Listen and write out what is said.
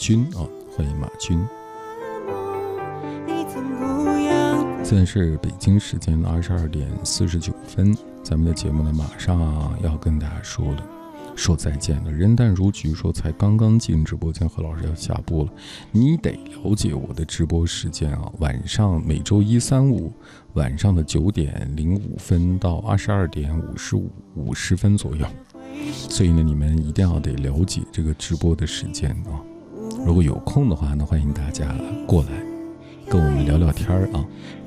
军啊，欢迎马军。现在是北京时间的22点49分，咱们的节目呢马上要跟大家说再见了。人淡如菊说才刚刚进直播间，何老师要下播了，你得了解我的直播时间啊，晚上每周一三五晚上的9点05分到22点50分左右，所以呢你们一定要得了解这个直播的时间啊。如果有空的话呢，欢迎大家过来跟我们聊聊天啊。